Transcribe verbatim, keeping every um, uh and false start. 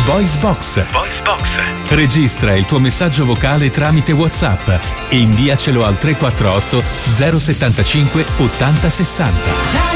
Voice Box. Voice Box. Registra il tuo messaggio vocale tramite WhatsApp e inviacelo al tre quattro otto zero settantacinque ottanta sessanta.